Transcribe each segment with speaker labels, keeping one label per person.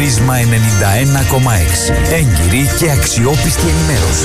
Speaker 1: Πρίσμα 91,6. Έγκυρη και αξιόπιστη ενημέρωση.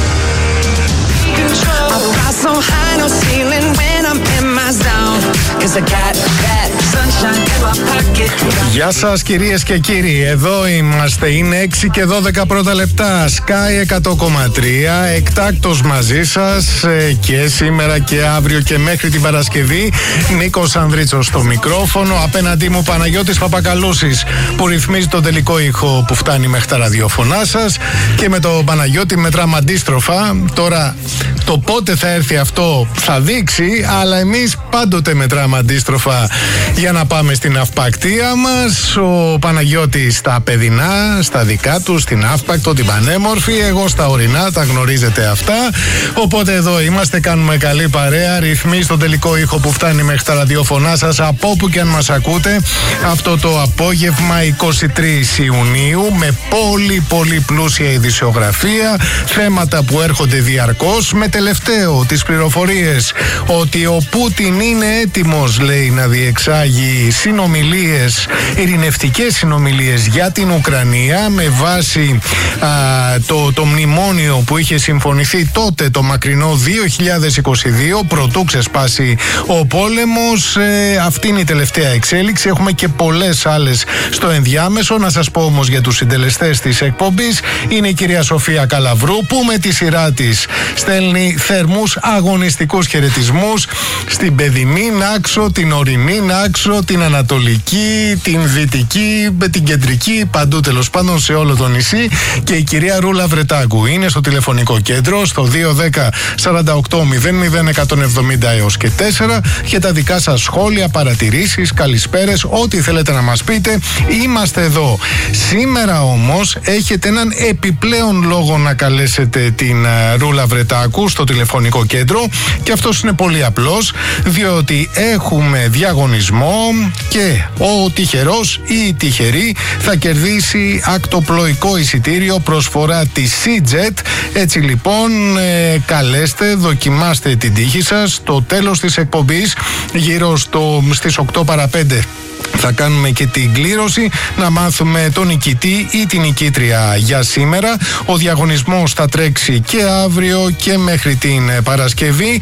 Speaker 2: Γεια σας κυρίες και κύριοι, εδώ είμαστε, είναι 6 και 12 πρώτα λεπτά, Sky 100,3, εκτάκτος μαζί σας και σήμερα και αύριο και μέχρι την Παρασκευή. Νίκος Ανδρίτσος στο μικρόφωνο, απέναντί μου Παναγιώτης Παπακαλούσης που ρυθμίζει τον τελικό ήχο που φτάνει μέχρι τα ραδιοφωνά σας, και με τον Παναγιώτη μετράμε αντίστροφα. Τώρα το πότε θα έρθει αυτό θα δείξει, αλλά εμείς πάντοτε μετράμε αντίστροφα για να πάμε στην αυπακτία μας. Ο Παναγιώτης στα παιδινά, στα δικά του, στην αύπακτο, την πανέμορφη, εγώ στα ορεινά, τα γνωρίζετε αυτά. Οπότε εδώ είμαστε, κάνουμε καλή παρέα, ρυθμίζει τον τελικό ήχο που φτάνει μέχρι τα ραδιοφωνά σας από όπου και αν μας ακούτε αυτό το απόγευμα 23 Ιουνίου, με πολύ πλούσια ειδησιογραφία, θέματα που έρχονται διαρκώς, με τελευταίο τις πληροφορίες ότι ο Πούτιν είναι έτοιμος, λέει, να διεξάγει συνομιλίες, ειρηνευτικές συνομιλίες για την Ουκρανία με βάση το μνημόνιο που είχε συμφωνηθεί τότε το μακρινό 2022, προτού ξεσπάσει ο πόλεμος. Αυτή είναι η τελευταία εξέλιξη. Έχουμε και πολλές άλλες στο ενδιάμεσο. Να σας πω όμως για τους συντελεστές της εκπομπής. Είναι η κυρία Σοφία Καλαβρού που με τη σειρά της στέλνει θερμούς αγωνιστικούς χαιρετισμούς στην παιδινή Νάξο, την ορεινή Νάξο, την ανατολική, την δυτική, την κεντρική, παντού τέλος πάντων σε όλο το νησί. Και η κυρία Ρούλα Βρετάκου είναι στο τηλεφωνικό κέντρο στο 210 48 00 170 έως και 4 για τα δικά σας σχόλια, παρατηρήσεις, καλησπέρες, ό,τι θέλετε να μας πείτε. Είμαστε εδώ. Σήμερα όμως έχετε έναν επιπλέον λόγο να καλέσετε την Ρούλα Βρετάκου στο τηλεφωνικό κέντρο, και αυτός είναι πολύ απλός, διότι έχουμε διαγωνισμό και ο τυχερός ή η τυχερή θα κερδίσει ακτοπλοϊκό εισιτήριο, προσφορά της CJet. Έτσι λοιπόν καλέστε, δοκιμάστε την τύχη σας. Στο τέλος της εκπομπής, γύρω στις 8 παρα 5, θα κάνουμε και την κλήρωση, να μάθουμε τον νικητή ή την νικήτρια για σήμερα. Ο διαγωνισμός θα τρέξει και αύριο και μέχρι την Παρασκευή,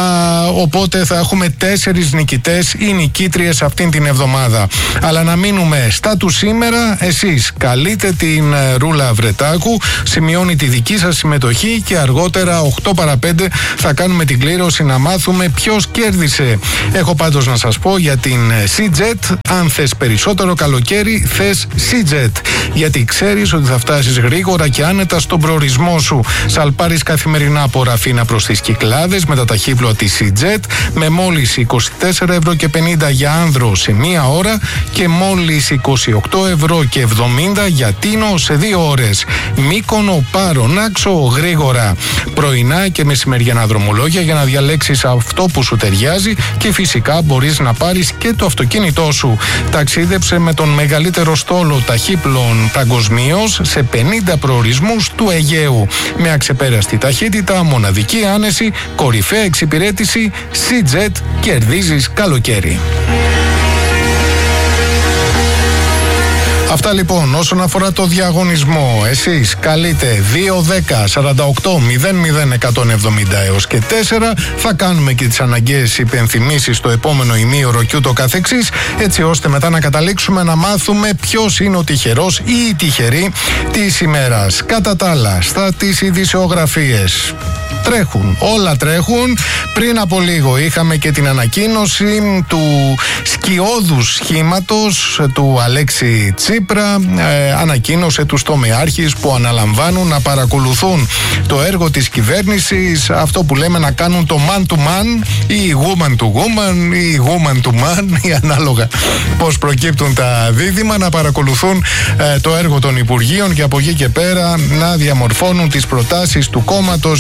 Speaker 2: οπότε θα έχουμε 4 νικητές ή νικήτριες αυτήν την εβδομάδα. Αλλά να μείνουμε στα του σήμερα. Εσείς καλείτε την Ρούλα Βρετάκου, σημειώνει τη δική σας συμμετοχή και αργότερα 8 παρα 5 θα κάνουμε την κλήρωση να μάθουμε ποιος κέρδισε. Έχω πάντως να σας πω για την CJet. Αν θες περισσότερο καλοκαίρι, θες CJet. Γιατί ξέρεις ότι θα φτάσεις γρήγορα και άνετα στον προορισμό σου. Σαλπάρεις καθημερινά από Ραφίνα προς τις Κυκλάδες με τα ταχύπλοα της CJet με μόλις 24 ευρώ και 50 για άνδρο σε 1 ώρα και μόλις 28 ευρώ και 70 για Τίνο σε 2 ώρες. Μύκονο, Πάρο, Νάξο, γρήγορα. Πρωινά και μεσημεριανά δρομολόγια για να διαλέξεις αυτό που σου ταιριάζει, και φυσικά μπορείς να πάρεις και το αυτοκίνητό σου. Ταξίδεψε με τον μεγαλύτερο στόλο ταχύπλων παγκοσμίως σε 50 προορισμούς του Αιγαίου. Με αξεπέραστη ταχύτητα, μοναδική άνεση, κορυφαία εξυπηρέτηση, CJet, κερδίζεις καλοκαίρι. Αυτά λοιπόν όσον αφορά το διαγωνισμό. Εσείς καλείτε 210 48 00 170 έως και 4. Θα κάνουμε και τις αναγκαίες υπενθυμίσεις στο επόμενο ημίωρο και ούτω καθεξής, έτσι ώστε μετά να καταλήξουμε να μάθουμε ποιος είναι ο τυχερός ή η τυχερή της ημέρας. Κατά τα άλλα, στα τις ειδησιογραφίες τρέχουν, όλα τρέχουν. Πριν από λίγο είχαμε και την ανακοίνωση του σκιώδους σχήματος του Αλέξη Τσίπρα. Ανακοίνωσε τους τομεάρχης που αναλαμβάνουν να παρακολουθούν το έργο της κυβέρνησης, αυτό που λέμε να κάνουν το man to man ή woman to woman ή woman to man, ή ανάλογα πώς προκύπτουν τα δίδυμα, να παρακολουθούν το έργο των Υπουργείων και από εκεί και πέρα να διαμορφώνουν τις προτάσεις του κόμματος και να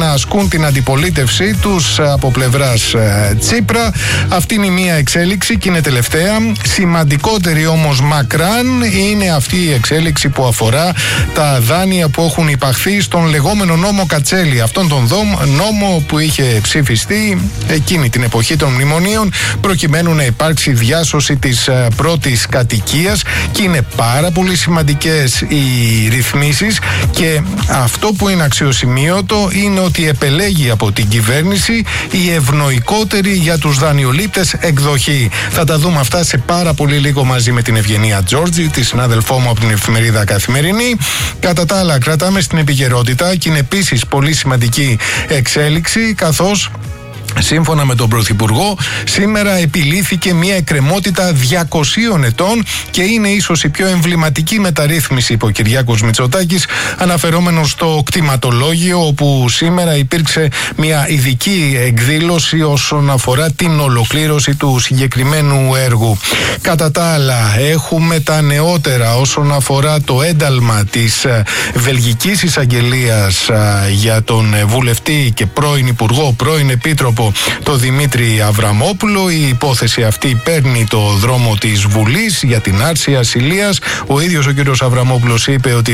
Speaker 2: να ασκούν την αντιπολίτευσή τους από πλευράς Τσίπρα. Αυτή είναι η μία εξέλιξη και είναι τελευταία. Σημαντικότερη όμως μακράν είναι αυτή η εξέλιξη που αφορά τα δάνεια που έχουν υπαχθεί στον λεγόμενο νόμο Κατσέλη. Αυτόν τον νόμο που είχε ψηφιστεί εκείνη την εποχή των μνημονίων προκειμένου να υπάρξει διάσωση της πρώτης κατοικίας, και είναι πάρα πολύ σημαντικές οι ρυθμίσεις, και αυτό που είναι αξιοσημείωτο είναι ότι επελέγει από την κυβέρνηση η ευνοϊκότερη για τους δανειολήπτες εκδοχή. Θα τα δούμε αυτά σε πάρα πολύ λίγο μαζί με την Ευγενία Τζόρτζη, τη συνάδελφό μου από την εφημερίδα Καθημερινή. Κατά τα άλλα, κρατάμε στην επικαιρότητα και είναι επίσης πολύ σημαντική εξέλιξη, καθώς σύμφωνα με τον Πρωθυπουργό, σήμερα επιλύθηκε μια εκκρεμότητα 200 ετών και είναι ίσως η πιο εμβληματική μεταρρύθμιση, είπε ο Κυριάκος Μητσοτάκης, αναφερόμενος στο κτηματολόγιο, όπου σήμερα υπήρξε μια ειδική εκδήλωση όσον αφορά την ολοκλήρωση του συγκεκριμένου έργου. Κατά τα άλλα, έχουμε τα νεότερα όσον αφορά το ένταλμα της Βελγικής Εισαγγελίας για τον βουλευτή και πρώην Υπουργό, πρώην Επίτροπο, το Δημήτρη Αβραμόπουλο. Η υπόθεση αυτή παίρνει το δρόμο της Βουλής για την άρση ασυλίας. Ο ίδιος ο κύριος Αβραμόπουλος είπε ότι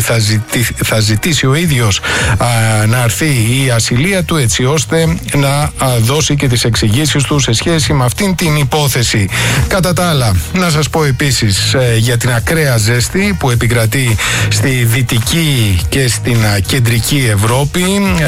Speaker 2: θα ζητήσει ο ίδιος να αρθεί η ασυλία του, έτσι ώστε να δώσει και τις εξηγήσεις του σε σχέση με αυτήν την υπόθεση. Κατά τα άλλα, να σας πω επίσης για την ακραία ζέστη που επικρατεί στη δυτική και στην κεντρική Ευρώπη.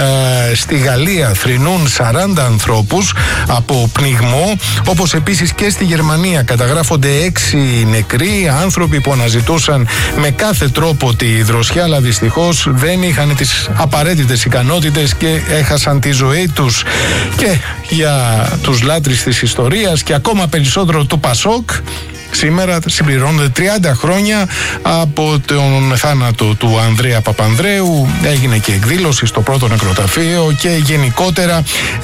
Speaker 2: Στη Γαλλία θρηνούν 40 ανθρώπους από πνιγμό, όπως επίσης και στη Γερμανία καταγράφονται 6 νεκροί, άνθρωποι που αναζητούσαν με κάθε τρόπο τη δροσιά, αλλά δυστυχώς δεν είχαν τις απαραίτητες ικανότητες και έχασαν τη ζωή τους. Και για τους λάτρεις της ιστορίας και ακόμα περισσότερο του Πασόκ, σήμερα συμπληρώνονται 30 χρόνια από τον θάνατο του Ανδρέα Παπανδρέου. Έγινε και εκδήλωση στο πρώτο νεκροταφείο και γενικότερα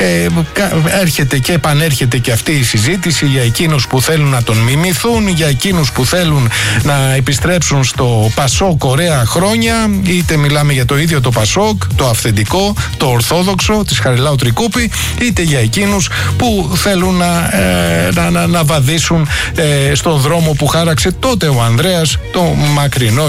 Speaker 2: έρχεται και επανέρχεται και αυτή η συζήτηση για εκείνους που θέλουν να τον μιμηθούν, για εκείνους που θέλουν να επιστρέψουν στο Πασόκ ωραία χρόνια, είτε μιλάμε για το ίδιο το Πασόκ, το αυθεντικό, το ορθόδοξο της Χαριλάου Τρικούπη, είτε για εκείνους που θέλουν να βαδίσουν στο δρόμο που χάραξε τότε ο Ανδρέας το μακρινό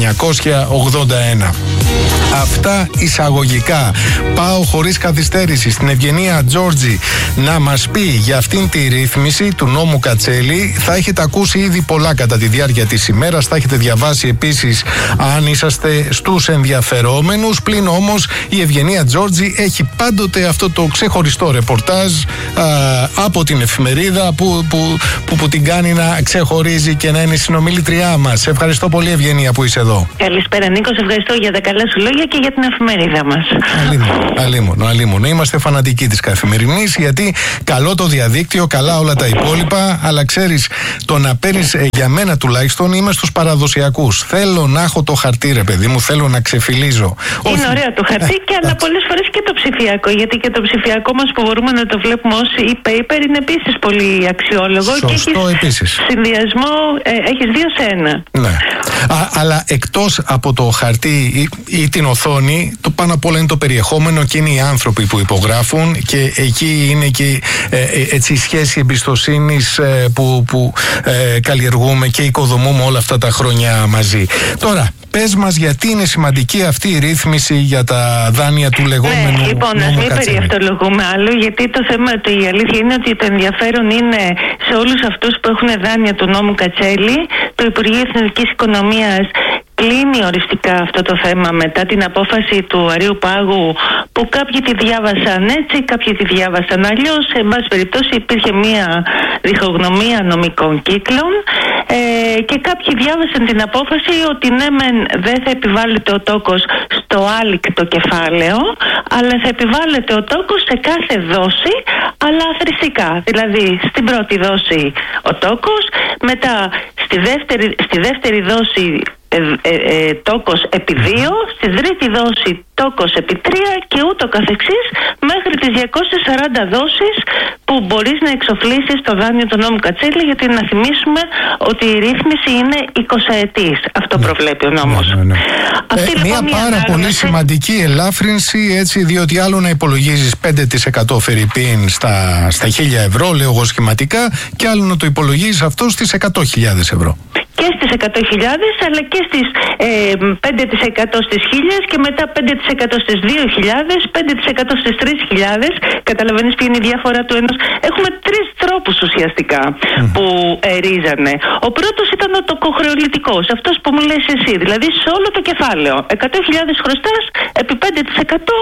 Speaker 2: 1981. Αυτά εισαγωγικά. Πάω χωρίς καθυστέρηση στην Ευγενία Τζόρτζη να μας πει για αυτήν τη ρύθμιση του νόμου Κατσέλη. Θα έχετε ακούσει ήδη πολλά κατά τη διάρκεια της ημέρας, θα έχετε διαβάσει επίσης αν είσαστε στους ενδιαφερόμενους. Πλην όμως η Ευγενία Τζόρτζη έχει πάντοτε αυτό το ξεχωριστό ρεπορτάζ από την εφημερίδα που την κάνει να ξεχωρίζει και να είναι συνομιλήτριά μας. Ευχαριστώ πολύ, Ευγενία, που είσαι εδώ.
Speaker 3: Καλησπέρα, Νίκο. Σε ευχαριστώ για τα καλά σου λόγια και για την εφημερίδα μας.
Speaker 2: Αλίμονο. Είμαστε φανατικοί της Καθημερινής, γιατί καλό το διαδίκτυο, καλά όλα τα υπόλοιπα, αλλά ξέρεις, το να παίρνεις, για μένα τουλάχιστον, είμαι στους παραδοσιακούς. Θέλω να έχω το χαρτί, ρε παιδί μου, θέλω να ξεφυλίζω.
Speaker 3: Είναι ωραίο το χαρτί, και αλλά πολλές φορές και το ψηφιακό, γιατί και το ψηφιακό μας που μπορούμε να το βλέπουμε ως e-paper είναι επίσης πολύ αξιόλογο.
Speaker 2: Σωστό, και επίσης.
Speaker 3: Συνδυασμό έχεις 2 σε 1.
Speaker 2: Ναι. Αλλά εκτός από το χαρτί ή την οθόνη, το πάνω απ' όλα είναι το περιεχόμενο και είναι οι άνθρωποι που υπογράφουν, και εκεί είναι και έτσι η σχέση εμπιστοσύνης που καλλιεργούμε και οικοδομούμε όλα αυτά τα χρόνια μαζί. Τώρα, πες μας γιατί είναι σημαντική αυτή η ρύθμιση για τα δάνεια του λεγόμενου νόμου
Speaker 3: λοιπόν,
Speaker 2: Κατσέλη.
Speaker 3: μην περιευτολογούμε άλλο, γιατί το θέμα, η αλήθεια είναι ότι το ενδιαφέρον είναι σε όλους αυτούς που έχουν δάνεια του νόμου Κατσέλη. Το Υπουργείο Εθνικής Οικονομίας κλείνει οριστικά αυτό το θέμα μετά την απόφαση του Αρείου Πάγου, που κάποιοι τη διάβασαν έτσι, κάποιοι τη διάβασαν αλλιώς. Σε πάση περιπτώσει υπήρχε μια διχογνωμία νομικών κύκλων και κάποιοι διάβασαν την απόφαση ότι ναι μεν δεν θα επιβάλλεται ο τόκος στο άλικτο κεφάλαιο, αλλά θα επιβάλλεται ο τόκος σε κάθε δόση, αλλά αθρηστικά. Δηλαδή στην πρώτη δόση ο τόκος, μετά στη δεύτερη δόση τόκος επί 2, στη τρίτη δόση τόκος επί 3 και ούτω καθεξής μέχρι τις 240 δόσεις που μπορείς να εξοφλήσεις το δάνειο του νόμου Κατσέλη, γιατί να θυμίσουμε ότι η ρύθμιση είναι 20 ετής. Αυτό προβλέπει ο νόμος.
Speaker 2: Μια πάρα πολύ σημαντική ελάφρυνση, έτσι, διότι άλλο να υπολογίζεις 5% φερρυπίν στα 1.000 ευρώ, λέω εγώ σχηματικά, και άλλο να το υπολογίζεις αυτό στις 100.000 ευρώ.
Speaker 3: Και στις 100.000, αλλά και στις 5% στις 1.000 και μετά 5% στις 2.000, 5% στις 3.000. Καταλαβαίνεις ποια είναι η διαφορά του ενός. Έχουμε 3 τρόπους ουσιαστικά που ρίζανε. Ο πρώτος ήταν ο τοκοχρεωλητικός, αυτός που μου λες εσύ, δηλαδή σε όλο το κεφάλαιο. 100.000 χρωστάς, επί 5%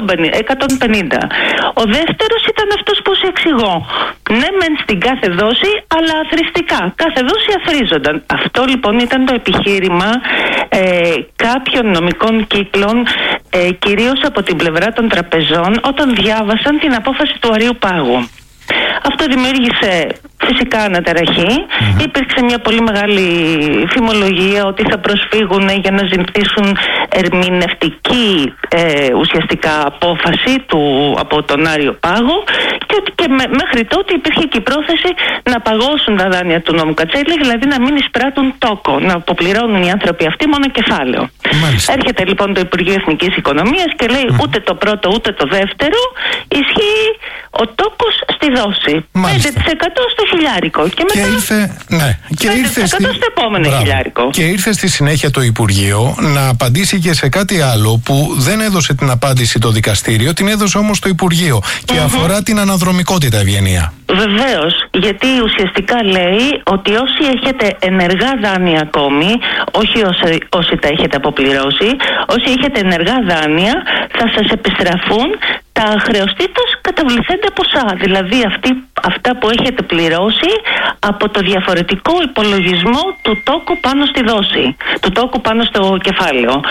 Speaker 3: 150. Ο δεύτερος ήταν αυτός που σε εξηγώ. Ναι, μεν στην κάθε δόση, αλλά αθροιστικά. Κάθε δόση αθρίζονταν. Αυτό λοιπόν ήταν το επιχείρημα κάποιων νομικών κύκλων, κυρίως από την πλευρά των τραπεζών, όταν διάβασαν την απόφαση του Αρείου Πάγου. Αυτό δημιούργησε φυσικά αναταραχή. Υπήρξε μια πολύ μεγάλη φημολογία ότι θα προσφύγουν για να ζητήσουν ερμηνευτική ουσιαστικά απόφαση από τον Άριο Πάγο, και μέχρι τότε υπήρχε και η πρόθεση να παγώσουν τα δάνεια του νόμου Κατσέλη, δηλαδή να μην εισπράττουν τόκο, να αποπληρώνουν οι άνθρωποι αυτοί μόνο κεφάλαιο. Μάλιστα. Έρχεται λοιπόν το Υπουργείο Εθνικής Οικονομίας και λέει ούτε το πρώτο ούτε το δεύτερο, ισχύει ο τόκος στη δόση. Μάλιστα. 5% στο χιλιάρικο και μετά
Speaker 2: ήρθε
Speaker 3: στο επόμενο χιλιάρικο.
Speaker 2: Και ήρθε στη συνέχεια το Υπουργείο να απαντήσει και σε κάτι άλλο που δεν έδωσε την απάντηση το δικαστήριο, την έδωσε όμως το Υπουργείο και αφορά την αναδρομικότητα, Ευγενία.
Speaker 3: Βεβαίως, γιατί ουσιαστικά λέει ότι όσοι έχετε ενεργά δάνεια ακόμη, όχι όσοι τα έχετε αποπληρώσει, όσοι έχετε ενεργά δάνεια θα σας επιστραφούν τα χρεωστήτως καταβληθέντα ποσά, δηλαδή αυτά που έχετε πληρώσει από το διαφορετικό υπολογισμό του τόκου πάνω στη δόση, του τόκου πάνω στο κεφάλαιο.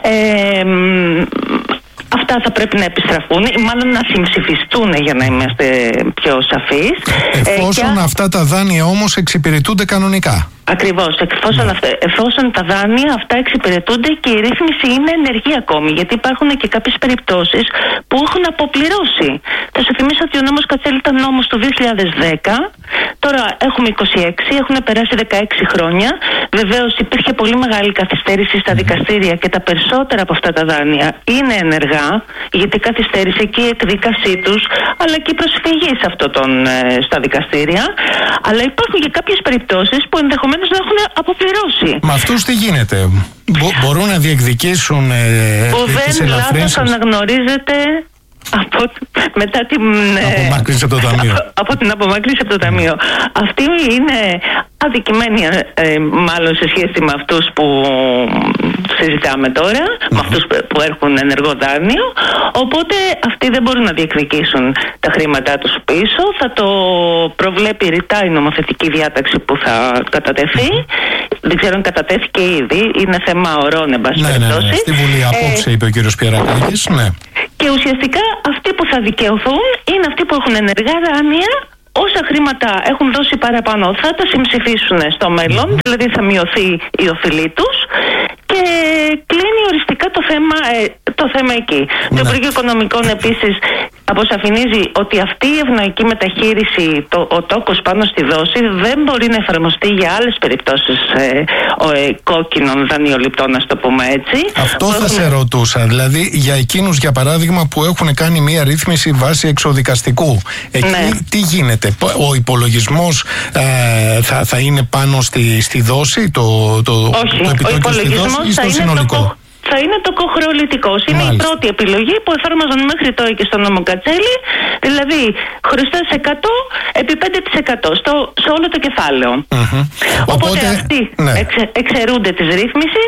Speaker 3: Αυτά θα πρέπει να επιστραφούν ή μάλλον να συμψηφιστούν, για να είμαστε πιο σαφείς.
Speaker 2: Εφόσον αυτά τα δάνεια όμως εξυπηρετούνται κανονικά.
Speaker 3: Ακριβώς, εφόσον τα δάνεια αυτά εξυπηρετούνται και η ρύθμιση είναι ενεργή ακόμη, γιατί υπάρχουν και κάποιες περιπτώσεις που έχουν αποπληρώσει. Θα σου θυμίσω ότι ο νόμος Κατσέλη ήταν νόμος του 2010, τώρα έχουμε 26, έχουν περάσει 16 χρόνια. Βεβαίως υπήρχε πολύ μεγάλη καθυστέρηση στα δικαστήρια και τα περισσότερα από αυτά τα δάνεια είναι ενεργά, γιατί καθυστέρησε και η εκδίκασή τους, αλλά και η προσφυγή στα δικαστήρια. Αλλά υπάρχουν και κάποιες περιπτώσεις που ενδεχομένως να έχουν αποπληρώσει.
Speaker 2: Με αυτούς τι γίνεται? Μπορούν να διεκδικήσουν τις ελαφρύνσεις?
Speaker 3: Λάθος αναγνωρίζεται μετά την
Speaker 2: απομάκρυνση από το ταμείο.
Speaker 3: Από την απομάκρυνση από το ταμείο. Αυτή είναι αδικημένη μάλλον σε σχέση με αυτούς που συζητάμε τώρα, με αυτούς που έχουν ενεργό δάνειο, οπότε αυτοί δεν μπορούν να διεκδικήσουν τα χρήματά τους πίσω. Θα το προβλέπει ρητά η νομοθετική διάταξη που θα κατατεθεί. Δεν ξέρω αν κατατέθηκε ήδη, είναι θέμα ωρών εν πάση περιπτώσει.
Speaker 2: Ναι. Στη Βουλή απόψε είπε ο κύριος Πιερακάκης. Ναι.
Speaker 3: Και ουσιαστικά αυτοί που θα δικαιωθούν είναι αυτοί που έχουν ενεργά δάνεια. Όσα χρήματα έχουν δώσει παραπάνω θα τα συμψηφίσουν στο μέλλον, δηλαδή θα μειωθεί η οφειλή τους και κλείνει οριστικά το θέμα εκεί. Το Υπουργείο Οικονομικών επίσης αποσαφηνίζει ότι αυτή η ευνοϊκή μεταχείριση, ο τόκος πάνω στη δόση, δεν μπορεί να εφαρμοστεί για άλλες περιπτώσεις κόκκινων δανειοληπτών, να το πούμε έτσι.
Speaker 2: Αυτό θα σε ρωτούσα, δηλαδή για εκείνους για παράδειγμα που έχουν κάνει μία ρύθμιση βάσει εξοδικαστικού. Εκεί τι γίνεται? Ο υπολογισμός θα είναι πάνω στη δόση, το επιτόκιο στη δόση ή στο συνολικό?
Speaker 3: Θα είναι τοκοχρεωλητικός. Είναι η πρώτη επιλογή που εφάρμοζαν μέχρι τώρα και στον νόμο Κατσέλη. Δηλαδή, χρωστάς 100 επί 5% σε όλο το κεφάλαιο. Οπότε αυτοί εξαιρούνται της ρύθμισης.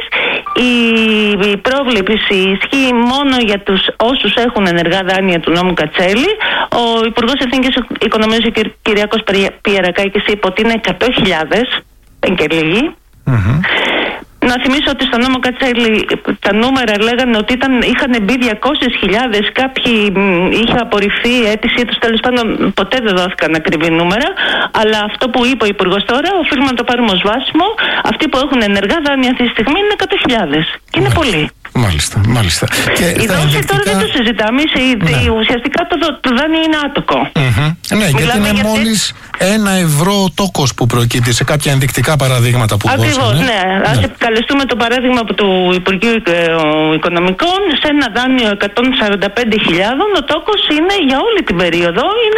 Speaker 3: Η πρόβλεψη ισχύει μόνο για τους όσους έχουν ενεργά δάνεια του νόμου Κατσέλη. Ο Υπουργός Εθνικής Οικονομίας, ο Κυριάκος Πιερακάκης, είπε ότι είναι 100.000, δεν και λίγοι. Να Να θυμίσω ότι στο νόμο Κατσέλη τα νούμερα λέγανε ότι είχαν μπει 200.000, κάποιοι είχε απορριφθεί η αίτησή τους, τέλος πάντων ποτέ δεν δόθηκαν ακριβή νούμερα, αλλά αυτό που είπε ο Υπουργός τώρα οφείλουμε να το πάρουμε ως βάσιμο. Αυτοί που έχουν ενεργά δάνεια αυτή τη στιγμή είναι 100.000 και είναι πολλοί.
Speaker 2: Μάλιστα.
Speaker 3: Η δόση τώρα δεν το συζητάμε, ουσιαστικά το δάνειο είναι άτοκο.
Speaker 2: Ναι, γιατί είναι μόλις €1 τόκος που προκύπτει σε κάποια ενδεικτικά παραδείγματα που δώσαμε.
Speaker 3: Ακριβώς, ναι. Ας επικαλεστούμε το παράδειγμα του Υπουργείου Οικονομικών. Σε ένα δάνειο 145.000 ο τόκος είναι για όλη την περίοδο είναι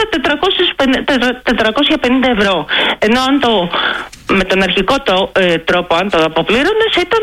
Speaker 3: 450 ευρώ. Ενώ αν με τον αρχικό τρόπο, αν το αποπλήρωνες, ήταν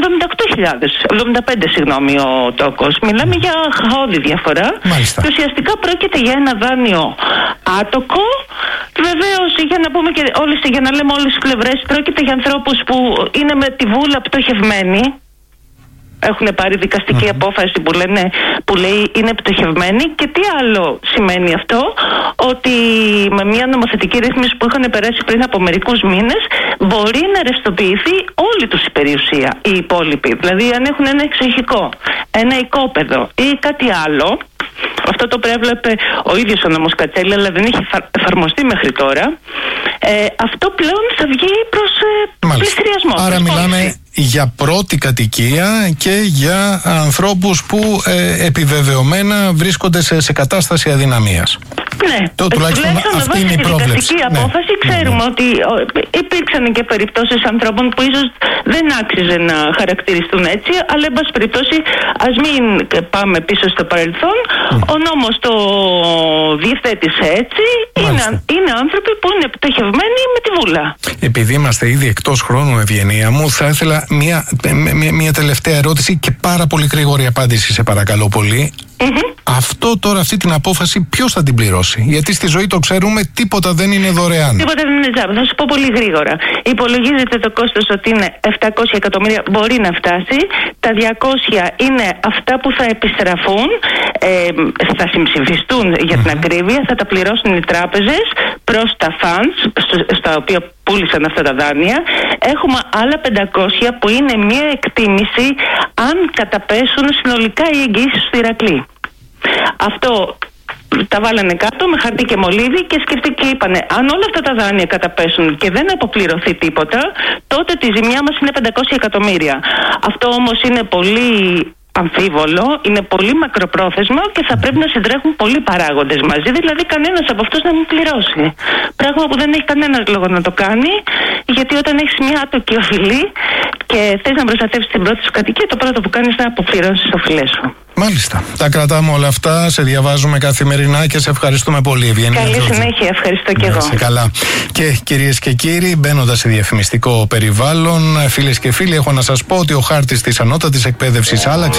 Speaker 3: 75 ο τόκος. Μιλάμε για χαόδη διαφορά.
Speaker 2: Μάλιστα.
Speaker 3: Και ουσιαστικά πρόκειται για ένα δάνειο άτοκο. Βεβαίως, για να λέμε όλες τις πλευρές, πρόκειται για ανθρώπους που είναι με τη βούλα πτωχευμένοι. Έχουν πάρει δικαστική απόφαση που λέει είναι πτωχευμένοι. Και τι άλλο σημαίνει αυτό? Ότι με μια νομοθετική ρύθμιση που είχαν περάσει πριν από μερικούς μήνες μπορεί να ρευστοποιηθεί όλη τους η περιουσία, οι υπόλοιποι. Δηλαδή αν έχουν ένα εξοχικό, ένα οικόπεδο ή κάτι άλλο. Αυτό το προέβλεπε ο ίδιος ο νόμος Κατσέλη, αλλά δεν είχε εφαρμοστεί μέχρι τώρα. Αυτό πλέον θα βγει προς πληστηριασμό.
Speaker 2: Άρα μιλάμε για πρώτη κατοικία και για ανθρώπους που επιβεβαιωμένα βρίσκονται σε κατάσταση αδυναμίας.
Speaker 3: Ναι,
Speaker 2: τουλάχιστον αυτή είναι η πρόβλεψη.
Speaker 3: Δικαστική απόφαση ξέρουμε ότι υπήρξαν και περιπτώσεις ανθρώπων που ίσως δεν άξιζε να χαρακτηριστούν έτσι, αλλά εν πάση περιπτώσει ας μην πάμε πίσω στο παρελθόν. Ο νόμος το διευθέτησε έτσι. Είναι άνθρωποι που είναι πτωχευμένοι με τη βούλα.
Speaker 2: Επειδή είμαστε ήδη εκτός χρόνου, Ευγενία μου, θα ήθελα μια τελευταία ερώτηση και πάρα πολύ γρήγορη απάντηση, σε παρακαλώ πολύ. Αυτή την απόφαση ποιος θα την πληρώσει? Γιατί στη ζωή το ξέρουμε, τίποτα δεν είναι δωρεάν.
Speaker 3: Τίποτα δεν είναι τζάμπα. Θα σου πω πολύ γρήγορα. Υπολογίζεται το κόστος ότι είναι 700 εκατομμύρια, μπορεί να φτάσει. Τα 200 είναι αυτά που θα επιστραφούν, θα συμψηφιστούν για την ακρίβεια, θα τα πληρώσουν οι τράπεζες προς τα funds, στα οποία πούλησαν αυτά τα δάνεια. Έχουμε άλλα 500 που είναι μια εκτίμηση αν καταπέσουν συνολικά οι εγγυήσεις του Ηρακλή. Αυτό τα βάλανε κάτω με χαρτί και μολύβι και σκεφτήκε, είπανε, αν όλα αυτά τα δάνεια καταπέσουν και δεν αποπληρωθεί τίποτα, τότε τη ζημιά μας είναι 500 εκατομμύρια. Αυτό όμως είναι πολύ αμφίβολο, είναι πολύ μακροπρόθεσμο και θα πρέπει να συντρέχουν πολλοί παράγοντες μαζί, δηλαδή κανένας από αυτούς να μην πληρώσει. Πράγμα που δεν έχει κανένας λόγο να το κάνει, γιατί όταν έχεις μια άτοκη οφειλή και θες να προστατεύσεις την πρώτη σου κατοικία, το πρώτο που κάνεις είναι να αποπληρώσεις το οφειλές σου.
Speaker 2: Μάλιστα. Τα κρατάμε όλα αυτά, σε διαβάζουμε καθημερινά και σε ευχαριστούμε πολύ, Ευγενία.
Speaker 3: Καλή συνέχεια, ευχαριστώ και εγώ.
Speaker 2: Σε καλά. Και κυρίες και κύριοι, μπαίνοντας σε διαφημιστικό περιβάλλον, φίλες και φίλοι, έχω να σας πω ότι ο χάρτης της ανώτατης εκπαίδευσης άλλαξε.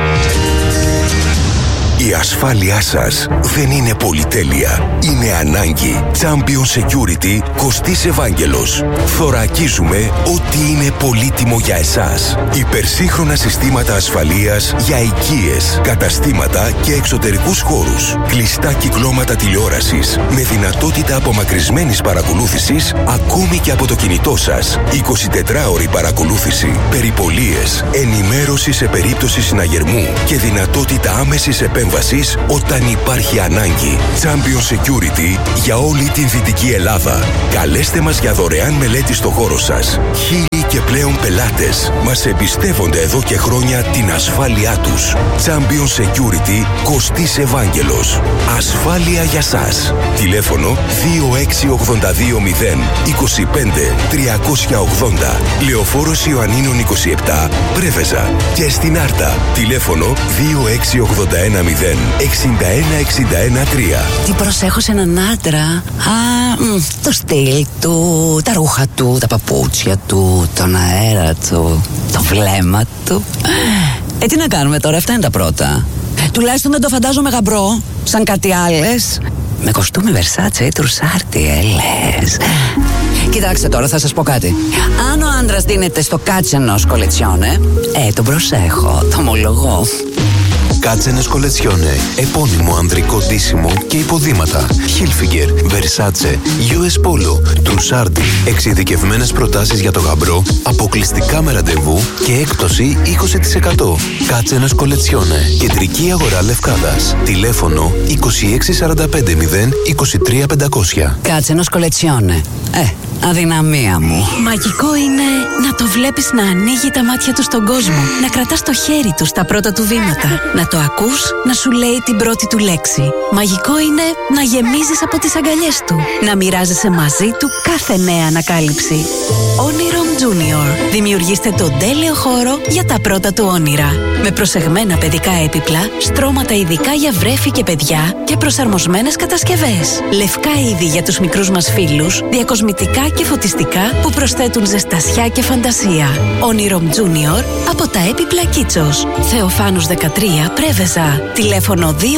Speaker 1: Η ασφάλειά σας δεν είναι πολυτέλεια. Είναι ανάγκη. Champion Security, Κωστής Ευάγγελος. Θωρακίζουμε ό,τι είναι πολύτιμο για εσάς. Υπερσύγχρονα συστήματα ασφαλείας για οικίες, καταστήματα και εξωτερικούς χώρους. Κλειστά κυκλώματα τηλεόρασης με δυνατότητα απομακρυσμένης παρακολούθησης ακόμη και από το κινητό σας. 24ωρη παρακολούθηση, περιπολίες, ενημέρωση σε περίπτωση συναγερμού και δυνατότητα άμεσης επέμβασης όταν υπάρχει ανάγκη. Champion Security για όλη την Δυτική Ελλάδα. Καλέστε μας για δωρεάν μελέτη στο χώρο σας. Χίλιοι και πλέον πελάτες μας εμπιστεύονται εδώ και χρόνια την ασφάλειά τους. Champion Security, Κωστής Ευάγγελος. Ασφάλεια για σας. Τηλέφωνο 26820 25 380. Λεωφόρος Ιωαννίνων 27, Πρέβεζα. Και στην Άρτα. Τηλέφωνο 26810 61-61-3.
Speaker 4: Τι προσέχω σε έναν άντρα? Το στυλ του, τα ρούχα του, τα παπούτσια του, τον αέρα του, το βλέμμα του. Τι να κάνουμε τώρα, αυτά είναι τα πρώτα. Τουλάχιστον δεν το φαντάζομαι γαμπρό, σαν κάτι άλλες. Με κοστούμι Versace ή Τρουσάρτι, λες. Κοιτάξτε τώρα, θα σας πω κάτι. Αν ο άντρας δίνεται στο κάτσενος κολετσιόνε, τον προσέχω, το ομολογώ.
Speaker 5: Κάτσενες Κολετσιόνε. Επώνυμο ανδρικό ντύσιμο και υποδήματα. Hilfiger, Versace, US Polo, Trussardi. Εξειδικευμένες προτάσεις για το γαμπρό, αποκλειστικά με ραντεβού και έκπτωση 20%. Κάτσενες Κολετσιόνε. Κεντρική αγορά Λευκάδας. Τηλέφωνο 26450 23500.
Speaker 4: Κάτσενες Κολετσιόνε. Αδυναμία μου. Μαγικό είναι να το βλέπεις να ανοίγει τα μάτια του στον κόσμο, να κρατάς το χέρι του στα πρώτα του βήματα, να το ακούς να σου λέει την πρώτη του λέξη. Μαγικό είναι να γεμίζεις από τις αγκαλιές του, να μοιράζεσαι μαζί του κάθε νέα ανακάλυψη. Onirom Junior. Δημιουργήστε τον τέλειο χώρο για τα πρώτα του όνειρα. Με προσεγμένα παιδικά έπιπλα, στρώματα ειδικά για βρέφη και παιδιά και προσαρμοσμένες κατασκευές. Λευκά είδη για τους μικρούς μας φίλους, διακοσμητικά και φωτιστικά που προσθέτουν ζεστασιά και φαντασία. Onirom Junior από τα έπιπλα Κίτσος. Θεοφάνους 13 Πρέβεζα. Τηλέφωνο 26820 22512.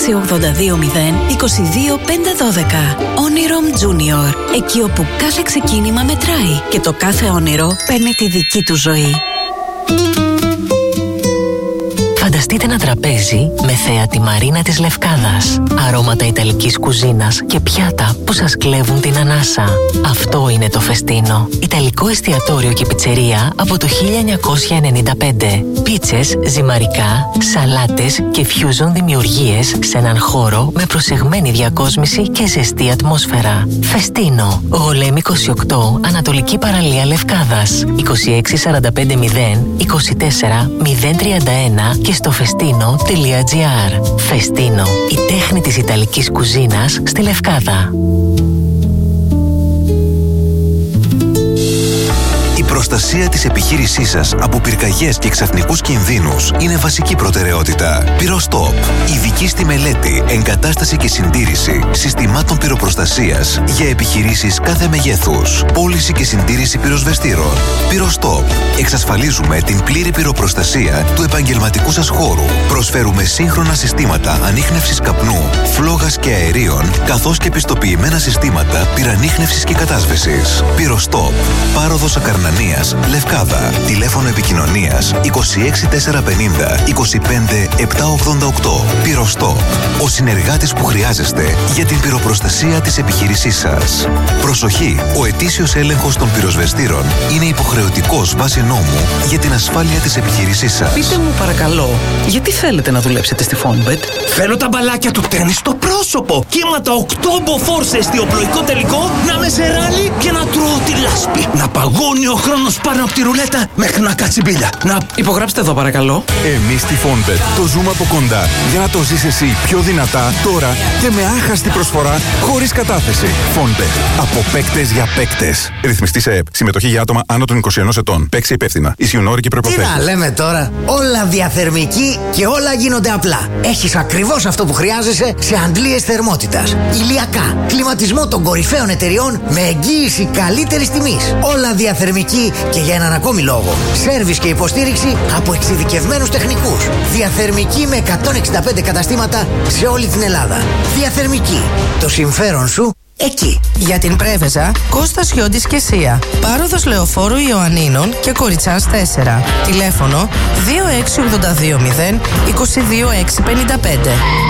Speaker 4: Onirom Junior. Εκεί όπου κάθε ξεκίνημα μετράει και το κάθε όνειρο παίρνει τη δική του ζωή.
Speaker 6: Φανταστείτε ένα τραπέζι με θέα τη μαρίνα της Λευκάδας, αρώματα ιταλικής κουζίνας και πιάτα που σας κλέβουν την ανάσα. Αυτό είναι το Φεστίνο. Ιταλικό εστιατόριο και πιτσερία από το 1995. Πίτσες, ζυμαρικά, σαλάτες και fusion δημιουργίες σε έναν χώρο με προσεγμένη διακόσμηση και ζεστή ατμόσφαιρα. Φεστίνο. Γολέμη 28, Ανατολική Παραλία Λευκάδας. 26450 24 031 και στο festino.gr. Φεστίνο, η τέχνη της Ιταλικής κουζίνας στη Λευκάδα.
Speaker 5: Η προστασία της επιχείρησής σας από πυρκαγιές και ξαφνικούς κινδύνους είναι βασική προτεραιότητα. Πυρostop. Ειδική στη μελέτη, εγκατάσταση και συντήρηση συστημάτων πυροπροστασίας για επιχειρήσεις κάθε μεγέθους. Πώληση και συντήρηση πυροσβεστήρων. Πυρostop. Εξασφαλίζουμε την πλήρη πυροπροστασία του επαγγελματικού σας χώρου. Προσφέρουμε σύγχρονα συστήματα ανίχνευσης καπνού, φλόγας και αερίων, καθώς και πιστοποιημένα συστήματα πυρανίχνευσης και κατάσβεσης. Πυρostop. Πάροδος Ακαρνανίας, Λευκάδα. Τηλέφωνο επικοινωνίας 26450 25 788. Πυρostop. Ο συνεργάτης που χρειάζεστε για την πυροπροστασία της επιχείρησής σας. Προσοχή! Ο ετήσιος έλεγχος των πυροσβεστήρων είναι υποχρεωτικός βάσει νόμου για την ασφάλεια της επιχείρησής σας.
Speaker 7: Πείτε μου παρακαλώ, γιατί θέλετε να δουλέψετε στη Fonbet?
Speaker 8: Θέλω τα μπαλάκια του τένις στο πρόσωπο. Κύματα 8 μποφόρ σε εστιοπλοϊκό τελικό, να με σε ράλι και να τρώω τη λάσπη. Να παγώνει ο χρόνος πάνω από τη ρουλέτα μέχρι να κάτσει μπίλια. Να
Speaker 7: υπογράψτε εδώ παρακαλώ.
Speaker 9: Εμείς στη Fonbet το ζούμε από κοντά για να το ζεις εσύ πιο δυνατά τώρα και με άχαστη προσφορά χωρίς κατάθεση. Fonbet. Από παίκτες για παίκτες. Ρυθμιστή σε ΕΠ. Συμμετοχή για άτομα άνω των 21 ετών. Παίξει υπεύθυνα. Ισχύουν όροι και προϋποθέσεις.
Speaker 10: Τι να λέμε τώρα. Όλα διαθερμική και όλα γίνονται απλά. Έχεις ακριβώς αυτό που χρειάζεσαι σε αντλίες θερμότητας. Ηλιακά. Κλιματισμό των κορυφαίων εταιριών με εγγύηση καλύτερης τιμής. Όλα διαθερμική και για έναν ακόμη λόγο. Σέρβις και υποστήριξη από εξειδικευμένους τεχνικούς. Διαθερμική με 165 καταστήματα σε όλη την Ελλάδα. Διαθερμική. Το συμφέρον σου εκεί.
Speaker 11: Για την Πρέβεζα, Κώστας Χιόντης και Σία. Πάροδος Λεωφόρου Ιωαννίνων και Κοριτσάς 4. Τηλέφωνο 26820 22655.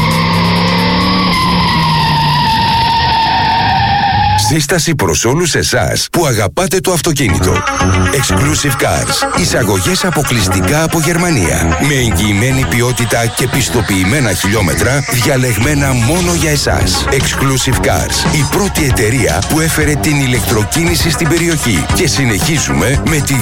Speaker 1: Σύσταση προς όλους εσάς που αγαπάτε το αυτοκίνητο. Exclusive Cars. Εισαγωγές αποκλειστικά από Γερμανία. Με εγγυημένη ποιότητα και πιστοποιημένα χιλιόμετρα διαλεγμένα μόνο για εσάς. Exclusive Cars. Η πρώτη εταιρεία που έφερε την ηλεκτροκίνηση στην περιοχή. Και συνεχίζουμε με τη